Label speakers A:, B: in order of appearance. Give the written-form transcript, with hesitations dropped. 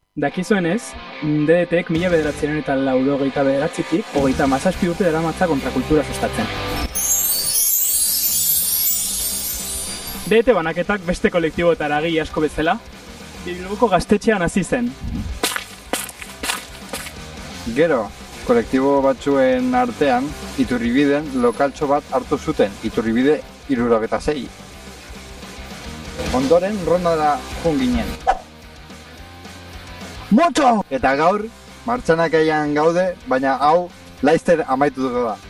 A: Dakizuenez, DDTek 1989tik 37 urte daramatza kontrakultura sustatzen. DDT banaketak beste kolektibo eta eragile asko bezala, Bilboko Gaztetxean hasi zen.
B: Gero, kolektibo batzuen artean, Iturribiden lokaltxo bat hartu zuten, Iturribide 76. Ondoren, Rondara joan ginen. Motxo! Eta gaur, martxanakaian gaude, baina hau laizter amaituko da.